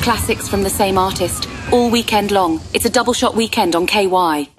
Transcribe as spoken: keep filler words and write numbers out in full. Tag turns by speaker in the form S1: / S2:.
S1: classics from the same artist, all weekend long. It's a double shot weekend on K Y.